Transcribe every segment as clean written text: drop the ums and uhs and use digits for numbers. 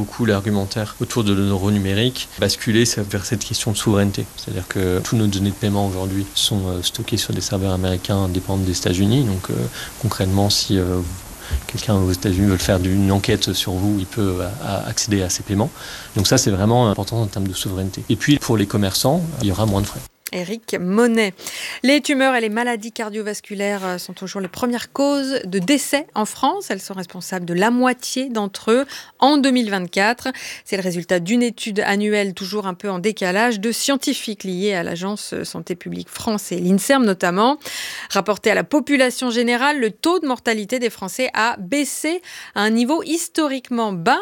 beaucoup l'argumentaire autour de l'euro numérique, basculer vers cette question de souveraineté. C'est-à-dire que tous nos données de paiement aujourd'hui sont stockées sur des serveurs américains indépendants des États-Unis. Donc concrètement, si quelqu'un aux États-Unis veut faire une enquête sur vous, il peut accéder à ces paiements. Donc ça, c'est vraiment important en termes de souveraineté. Et puis pour les commerçants, il y aura moins de frais. Éric Monet. Les tumeurs et les maladies cardiovasculaires sont toujours les premières causes de décès en France. Elles sont responsables de la moitié d'entre eux en 2024. C'est le résultat d'une étude annuelle toujours un peu en décalage de scientifiques liés à l'Agence Santé publique France et l'INSERM notamment. Rapporté à la population générale, le taux de mortalité des Français a baissé à un niveau historiquement bas,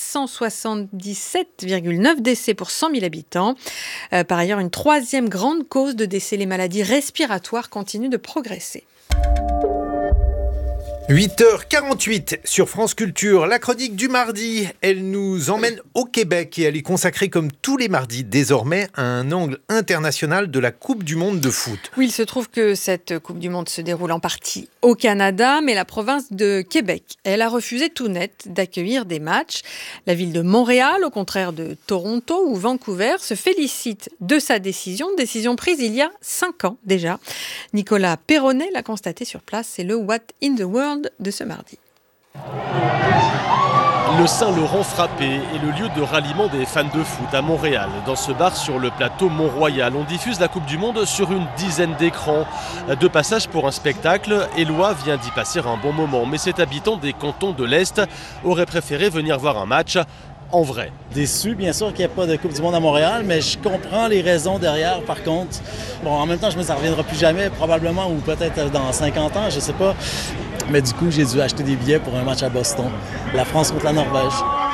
777,9 décès pour 100 000 habitants. Par ailleurs, une troisième grande cause de décès, les maladies respiratoires, continuent de progresser. 8h48 sur France Culture, la chronique du mardi, elle nous emmène au Québec et elle est consacrée comme tous les mardis désormais à un angle international de la Coupe du Monde de foot. Oui, il se trouve que cette Coupe du Monde se déroule en partie au Canada, mais la province de Québec, elle a refusé tout net d'accueillir des matchs. La ville de Montréal, au contraire de Toronto ou Vancouver, se félicite de sa décision prise il y a 5 ans déjà. Nicolas Perronnet l'a constaté sur place, c'est le What in the World de ce mardi. Le Saint-Laurent frappé est le lieu de ralliement des fans de foot à Montréal. Dans ce bar sur le plateau Mont-Royal, on diffuse la Coupe du Monde sur une dizaine d'écrans. De passage pour un spectacle, Éloi vient d'y passer un bon moment. Mais cet habitant des cantons de l'Est aurait préféré venir voir un match en vrai. Déçu, bien sûr, qu'il n'y ait pas de Coupe du Monde à Montréal, mais je comprends les raisons derrière, par contre. Bon, en même temps, ça ne reviendra plus jamais, probablement, ou peut-être dans 50 ans, je ne sais pas. Mais du coup, j'ai dû acheter des billets pour un match à Boston. La France contre la Norvège.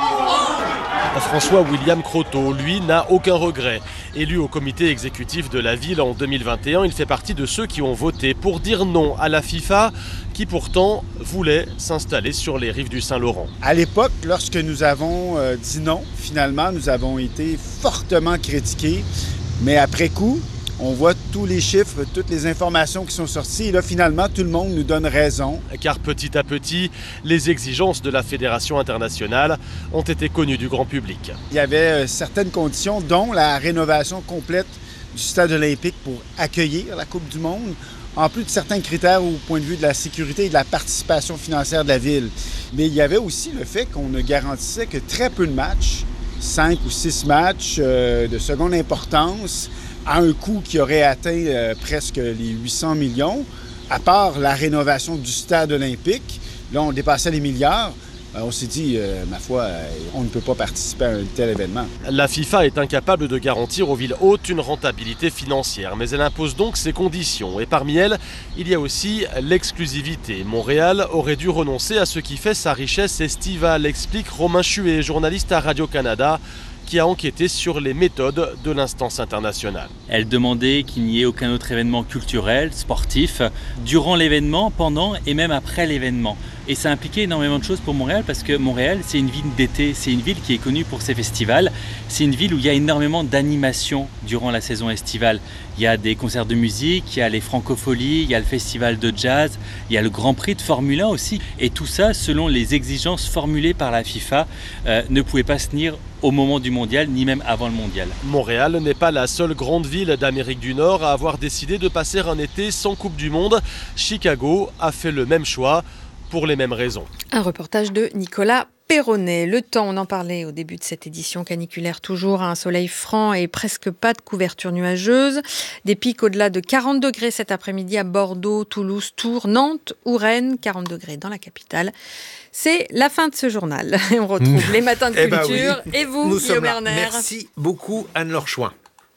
François-William Croteau, lui, n'a aucun regret. Élu au comité exécutif de la ville en 2021, il fait partie de ceux qui ont voté pour dire non à la FIFA, qui pourtant voulait s'installer sur les rives du Saint-Laurent. À l'époque, lorsque nous avons dit non, finalement, nous avons été fortement critiqués. Mais après coup, on voit tous les chiffres, toutes les informations qui sont sorties. Et là, finalement, tout le monde nous donne raison. Car petit à petit, les exigences de la Fédération internationale ont été connues du grand public. Il y avait certaines conditions, dont la rénovation complète du stade olympique pour accueillir la Coupe du Monde, en plus de certains critères au point de vue de la sécurité et de la participation financière de la ville. Mais il y avait aussi le fait qu'on ne garantissait que très peu de matchs, 5 ou 6 matchs de seconde importance, à un coût qui aurait atteint presque les 800 millions, à part la rénovation du stade olympique. Là, on dépassait les milliards. On s'est dit, ma foi, on ne peut pas participer à un tel événement. La FIFA est incapable de garantir aux villes hôtes une rentabilité financière, mais elle impose donc ses conditions. Et parmi elles, il y a aussi l'exclusivité. Montréal aurait dû renoncer à ce qui fait sa richesse estivale, explique Romain Chuet, journaliste à Radio-Canada, qui a enquêté sur les méthodes de l'instance internationale. Elle demandait qu'il n'y ait aucun autre événement culturel, sportif, durant l'événement, pendant et même après l'événement. Et ça impliquait énormément de choses pour Montréal parce que Montréal, c'est une ville d'été, c'est une ville qui est connue pour ses festivals. C'est une ville où il y a énormément d'animations durant la saison estivale. Il y a des concerts de musique, il y a les francopholies, il y a le festival de jazz, il y a le Grand Prix de Formule 1 aussi. Et tout ça, selon les exigences formulées par la FIFA, ne pouvait pas se tenir au moment du mondial, ni même avant le mondial. Montréal n'est pas la seule grande ville d'Amérique du Nord à avoir décidé de passer un été sans Coupe du Monde. Chicago a fait le même choix pour les mêmes raisons. Un reportage de Nicolas Perronnet. Le temps, on en parlait au début de cette édition caniculaire, toujours un soleil franc et presque pas de couverture nuageuse. Des pics au-delà de 40 degrés cet après-midi à Bordeaux, Toulouse, Tours, Nantes ou Rennes, 40 degrés dans la capitale. C'est la fin de ce journal. On retrouve les matins de culture. Oui. Et vous, Nous Guillaume Erner. Merci beaucoup, Anne-Laure Chouin.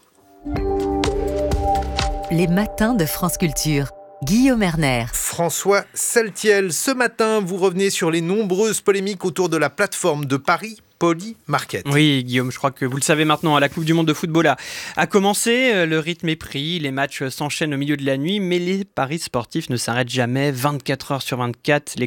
Les matins de France Culture. Guillaume Erner. François Saltiel, ce matin, vous revenez sur les nombreuses polémiques autour de la plateforme de Paris Polymarket. Oui, Guillaume, je crois que vous le savez maintenant, la Coupe du Monde de football a commencé, le rythme est pris, les matchs s'enchaînent au milieu de la nuit, mais les paris sportifs ne s'arrêtent jamais, 24 heures sur 24, les cotes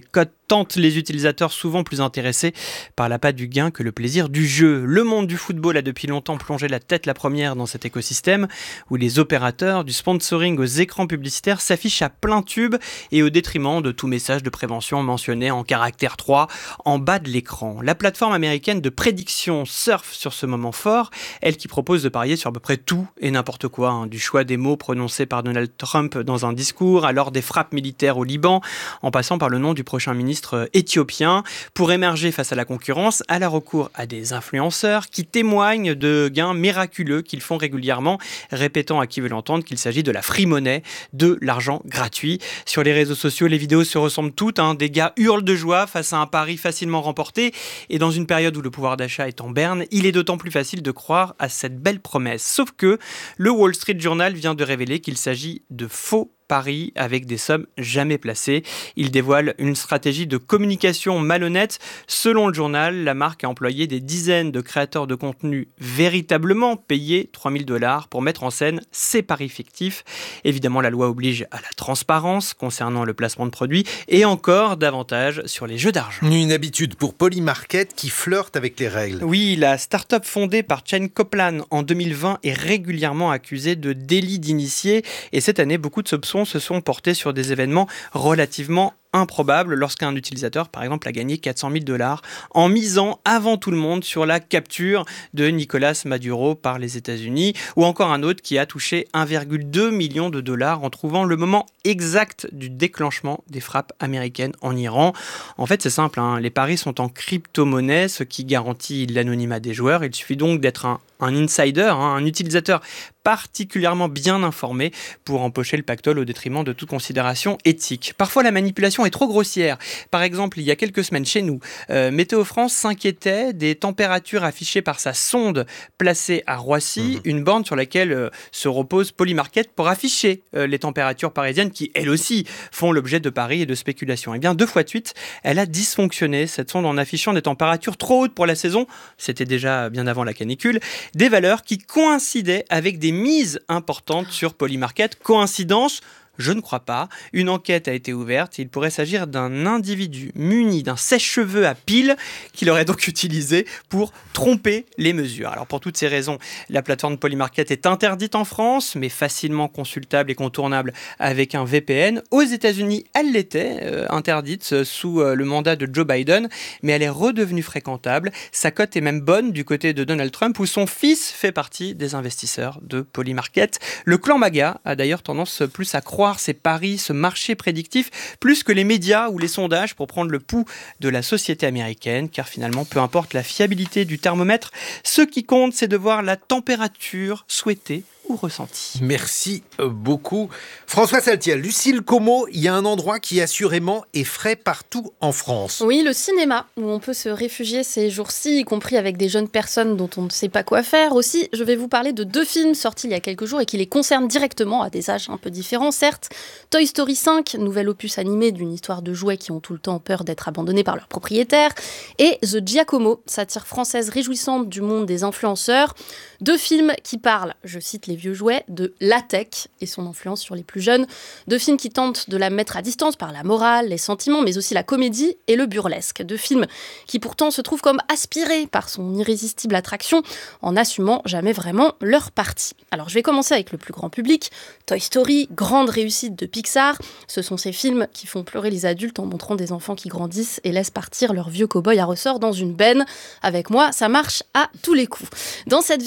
tente les utilisateurs souvent plus intéressés par l'appât du gain que le plaisir du jeu. Le monde du football a depuis longtemps plongé la tête la première dans cet écosystème où les opérateurs du sponsoring aux écrans publicitaires s'affichent à plein tube et au détriment de tout message de prévention mentionné en caractère 3 en bas de l'écran. La plateforme américaine de prédiction surfe sur ce moment fort, elle qui propose de parier sur à peu près tout et n'importe quoi, du choix des mots prononcés par Donald Trump dans un discours, alors des frappes militaires au Liban, en passant par le nom du prochain ministre éthiopien. Pour émerger face à la concurrence, elle a recours à des influenceurs qui témoignent de gains miraculeux qu'ils font régulièrement, répétant à qui veut l'entendre qu'il s'agit de la free money, de l'argent gratuit. Sur les réseaux sociaux, les vidéos se ressemblent toutes, des gars hurlent de joie face à un pari facilement remporté, et dans une période où le pouvoir d'achat est en berne, il est d'autant plus facile de croire à cette belle promesse. Sauf que le Wall Street Journal vient de révéler qu'il s'agit de faux paris avec des sommes jamais placées. Il dévoile une stratégie de communication malhonnête. Selon le journal, la marque a employé des dizaines de créateurs de contenu véritablement payés $3 000 pour mettre en scène ces paris fictifs. Évidemment, la loi oblige à la transparence concernant le placement de produits et encore davantage sur les jeux d'argent. Une habitude pour Polymarket qui flirte avec les règles. Oui, la start-up fondée par Chen Coplan en 2020 est régulièrement accusée de délit d'initié et cette année, beaucoup de soupçons se sont portés sur des événements relativement improbable lorsqu'un utilisateur, par exemple, a gagné $400 000 en misant avant tout le monde sur la capture de Nicolas Maduro par les États-Unis, ou encore un autre qui a touché $1,2 million en trouvant le moment exact du déclenchement des frappes américaines en Iran. En fait, c'est simple, les paris sont en crypto-monnaie, ce qui garantit l'anonymat des joueurs. Il suffit donc d'être un insider, un utilisateur particulièrement bien informé pour empocher le pactole au détriment de toute considération éthique. Parfois, la manipulation est trop grossière. Par exemple, il y a quelques semaines chez nous, Météo France s'inquiétait des températures affichées par sa sonde placée à Roissy, une borne sur laquelle se repose Polymarket pour afficher les températures parisiennes qui, elles aussi, font l'objet de paris et de spéculations. Et bien, 2 fois de suite, elle a dysfonctionné, cette sonde, en affichant des températures trop hautes pour la saison, c'était déjà bien avant la canicule, des valeurs qui coïncidaient avec des mises importantes sur Polymarket. Coïncidence ? Je ne crois pas. Une enquête a été ouverte. Il pourrait s'agir d'un individu muni d'un sèche-cheveux à pile qu'il aurait donc utilisé pour tromper les mesures. Alors pour toutes ces raisons, la plateforme Polymarket est interdite en France, mais facilement consultable et contournable avec un VPN. Aux États-Unis, elle l'était, interdite sous le mandat de Joe Biden, mais elle est redevenue fréquentable. Sa cote est même bonne du côté de Donald Trump, où son fils fait partie des investisseurs de Polymarket. Le clan MAGA a d'ailleurs tendance plus à croire ces paris, ce marché prédictif, plus que les médias ou les sondages pour prendre le pouls de la société américaine, car finalement, peu importe la fiabilité du thermomètre, ce qui compte, c'est de voir la température souhaitée ou ressentie. Merci beaucoup. François Saltiel, Lucille Como, il y a un endroit qui assurément effraie partout en France. Oui, le cinéma, où on peut se réfugier ces jours-ci, y compris avec des jeunes personnes dont on ne sait pas quoi faire. Aussi, je vais vous parler de 2 films sortis il y a quelques jours et qui les concernent directement, à des âges un peu différents, certes. Toy Story 5, nouvel opus animé d'une histoire de jouets qui ont tout le temps peur d'être abandonnés par leurs propriétaires, et The Giacomo, satire française réjouissante du monde des influenceurs. 2 films qui parlent, je cite les vieux jouets, de la tech et son influence sur les plus jeunes. 2 films qui tentent de la mettre à distance par la morale, les sentiments, mais aussi la comédie et le burlesque. 2 films qui pourtant se trouvent comme aspirés par son irrésistible attraction, en n'assumant jamais vraiment leur parti. Alors je vais commencer avec le plus grand public. Toy Story, grande réussite de Pixar. Ce sont ces films qui font pleurer les adultes en montrant des enfants qui grandissent et laissent partir leur vieux cow-boy à ressort dans une benne. Avec moi, ça marche à tous les coups. Dans cette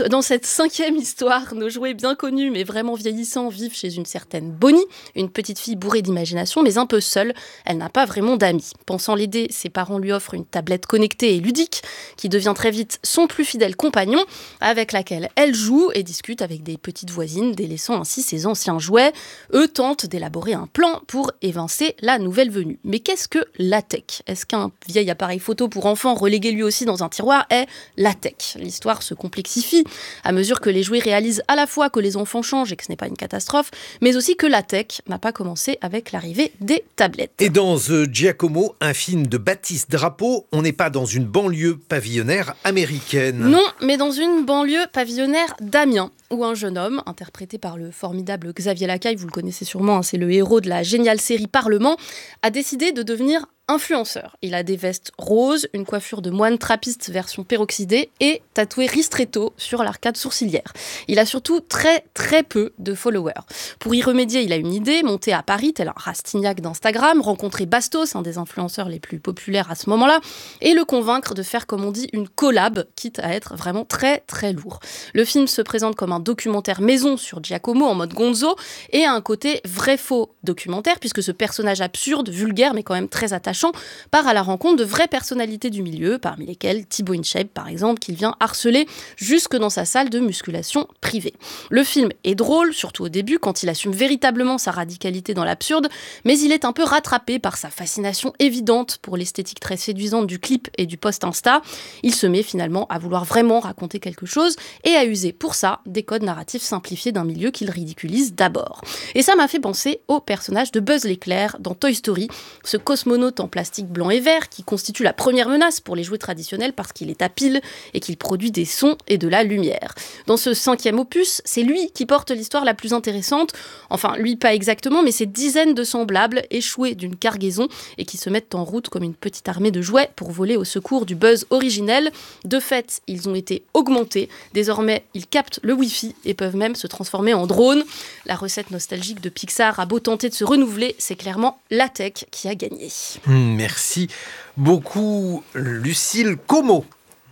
5e histoire, nos jouets bien connus mais vraiment vieillissants vivent chez une certaine Bonnie, une petite fille bourrée d'imagination mais un peu seule. Elle n'a pas vraiment d'amis. Pensant l'aider, ses parents lui offrent une tablette connectée et ludique qui devient très vite son plus fidèle compagnon, avec laquelle elle joue et discute avec des petites voisines, délaissant ainsi ses anciens jouets. Eux tentent d'élaborer un plan pour évincer la nouvelle venue. Mais qu'est-ce que la tech ? Est-ce qu'un vieil appareil photo pour enfants relégué lui aussi dans un tiroir est la tech ? L'histoire se complexifie à mesure que les jouets réalisent à la fois que les enfants changent et que ce n'est pas une catastrophe, mais aussi que la tech n'a pas commencé avec l'arrivée des tablettes. Et dans The Giacomo, un film de Baptiste Drapeau, on n'est pas dans une banlieue pavillonnaire américaine. Non, mais dans une banlieue pavillonnaire d'Amiens, où un jeune homme, interprété par le formidable Xavier Lacaille, vous le connaissez sûrement, c'est le héros de la géniale série Parlement, a décidé de devenir influenceur. Il a des vestes roses, une coiffure de moine trappiste version peroxydée et tatoué ristretto sur l'arcade sourcilière. Il a surtout très très peu de followers. Pour y remédier, il a une idée, monter à Paris, tel un Rastignac d'Instagram, rencontrer Bastos, un des influenceurs les plus populaires à ce moment-là, et le convaincre de faire, comme on dit, une collab, quitte à être vraiment très très lourd. Le film se présente comme un documentaire maison sur Giacomo en mode Gonzo et a un côté vrai-faux documentaire, puisque ce personnage absurde, vulgaire mais quand même très attachant, part à la rencontre de vraies personnalités du milieu, parmi lesquelles Thibaut InShape par exemple, qu'il vient harceler jusque dans sa salle de musculation privée. Le film est drôle, surtout au début, quand il assume véritablement sa radicalité dans l'absurde, mais il est un peu rattrapé par sa fascination évidente pour l'esthétique très séduisante du clip et du post Insta. Il se met finalement à vouloir vraiment raconter quelque chose et à user pour ça des codes narratifs simplifiés d'un milieu qu'il ridiculise d'abord. Et ça m'a fait penser au personnage de Buzz l'éclair dans Toy Story, ce cosmonaute en plastique blanc et vert qui constitue la première menace pour les jouets traditionnels parce qu'il est à pile et qu'il produit des sons et de la lumière. Dans ce 5e opus, c'est lui qui porte l'histoire la plus intéressante, enfin lui pas exactement, mais ces dizaines de semblables échoués d'une cargaison et qui se mettent en route comme une petite armée de jouets pour voler au secours du Buzz originel. De fait, ils ont été augmentés, désormais ils captent le Wi-Fi et peuvent même se transformer en drone. La recette nostalgique de Pixar a beau tenter de se renouveler, c'est clairement la tech qui a gagné. Merci beaucoup, Lucille Como.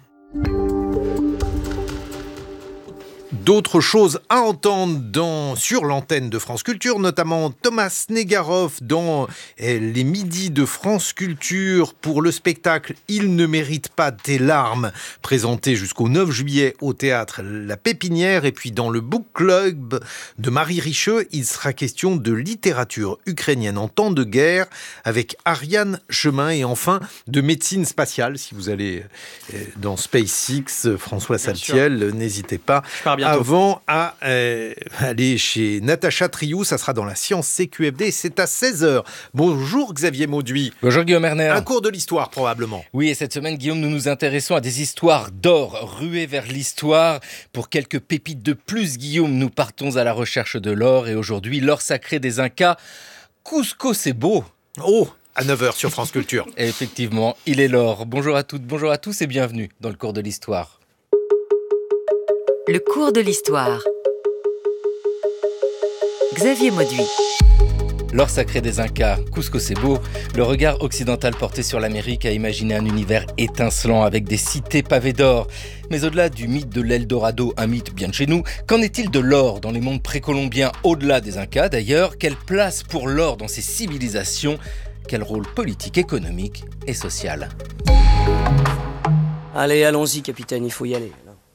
D'autres choses à entendre sur l'antenne de France Culture, notamment Thomas Negaroff dans les midis de France Culture pour le spectacle « Il ne mérite pas tes larmes » présenté jusqu'au 9 juillet au théâtre La Pépinière. Et puis dans le book club de Marie Richeux, il sera question de littérature ukrainienne en temps de guerre avec Ariane Chemin et enfin de médecine spatiale. Si vous allez dans SpaceX, François Saltiel, n'hésitez pas. Avant à aller chez Natacha Triou, ça sera dans la science CQFD, c'est à 16h. Bonjour Xavier Mauduit. Bonjour Guillaume Erner. Un cours de l'histoire probablement. Oui, et cette semaine Guillaume, nous nous intéressons à des histoires d'or, ruées vers l'histoire. Pour quelques pépites de plus Guillaume, nous partons à la recherche de l'or et aujourd'hui l'or sacré des Incas, Cusco c'est beau. Oh, à 9h sur France Culture. Et effectivement, il est l'or. Bonjour à toutes, bonjour à tous et bienvenue dans le cours de l'histoire. Le cours de l'histoire. Xavier Mauduit. L'or sacré des Incas, Cusco c'est beau. Le regard occidental porté sur l'Amérique a imaginé un univers étincelant avec des cités pavées d'or. Mais au-delà du mythe de l'Eldorado, un mythe bien de chez nous, qu'en est-il de l'or dans les mondes précolombiens au-delà des Incas d'ailleurs? Quelle place pour l'or dans ces civilisations? Quel rôle politique, économique et social? Allez, allons-y capitaine, il faut y aller.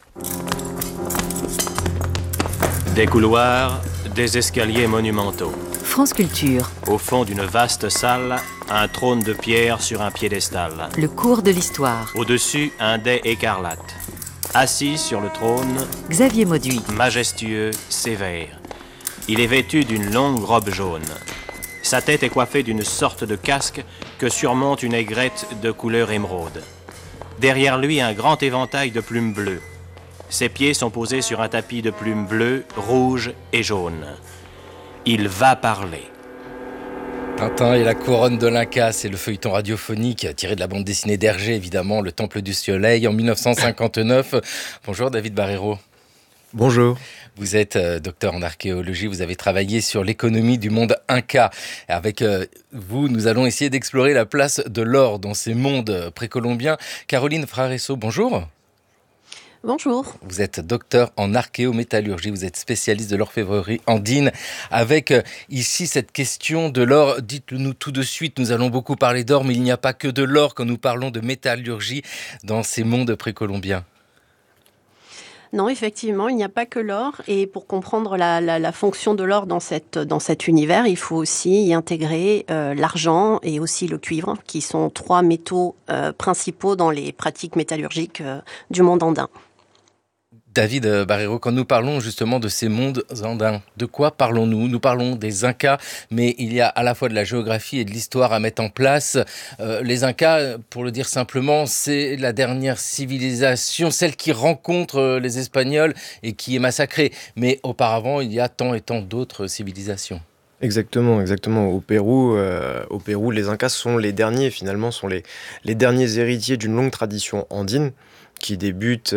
Des couloirs, des escaliers monumentaux. France Culture. Au fond d'une vaste salle, un trône de pierre sur un piédestal. Le cours de l'histoire. Au-dessus, un dais écarlate. Assis sur le trône, Xavier Mauduit. Majestueux, sévère. Il est vêtu d'une longue robe jaune. Sa tête est coiffée d'une sorte de casque que surmonte une aigrette de couleur émeraude. Derrière lui, un grand éventail de plumes bleues. Ses pieds sont posés sur un tapis de plumes bleues, rouges et jaunes. Il va parler. Tintin et la couronne de l'Inca, c'est le feuilleton radiophonique tiré de la bande dessinée d'Hergé, évidemment, Le Temple du Soleil, en 1959. Bonjour David Barrero. Bonjour. Vous êtes docteur en archéologie, vous avez travaillé sur l'économie du monde Inca. Avec vous, nous allons essayer d'explorer la place de l'or dans ces mondes précolombiens. Caroline Fraresso, bonjour. Bonjour. Vous êtes docteur en archéométallurgie, vous êtes spécialiste de l'orfèvrerie andine. Avec ici cette question de l'or, dites-le nous tout de suite, nous allons beaucoup parler d'or, mais il n'y a pas que de l'or quand nous parlons de métallurgie dans ces mondes précolombiens. Non, effectivement, il n'y a pas que l'or. Et pour comprendre la fonction de l'or dans cet univers, il faut aussi y intégrer l'argent et aussi le cuivre, qui sont 3 métaux principaux dans les pratiques métallurgiques du monde andin. David Barrero, quand nous parlons justement de ces mondes andins, de quoi parlons-nous? Nous parlons des Incas, mais il y a à la fois de la géographie et de l'histoire à mettre en place. Les Incas, pour le dire simplement, c'est la dernière civilisation, celle qui rencontre les Espagnols et qui est massacrée. Mais auparavant, il y a tant et tant d'autres civilisations. Exactement. Au Pérou, les Incas sont les derniers, finalement, sont les derniers héritiers d'une longue tradition andine qui débute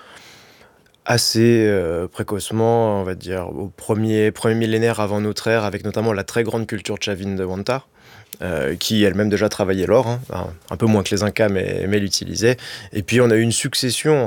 assez précocement, on va dire, au premier millénaire avant notre ère, avec notamment la très grande culture chavine de Huántar, qui elle-même déjà travaillait l'or, un peu moins que les Incas, mais l'utilisait. Et puis on a eu une succession